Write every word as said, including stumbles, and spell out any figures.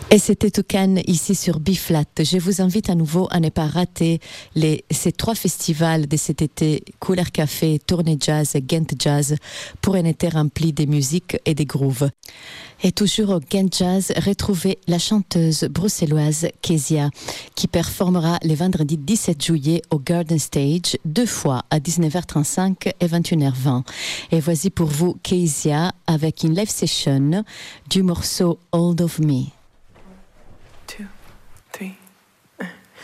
Et c'était Toucan ici sur B-Flat. Je vous invite à nouveau à ne pas rater les, ces trois festivals de cet été, Couleur Café, Tournée Jazz et Ghent Jazz, pour un été rempli de musique et de grooves. Et toujours au Ghent Jazz, retrouvez la chanteuse bruxelloise Kezia, qui performera le vendredi dix-sept juillet au Garden Stage, deux fois à dix-neuf heures trente-cinq et vingt et une heures vingt. Et voici pour vous Kezia avec une live session du morceau Hold of Me.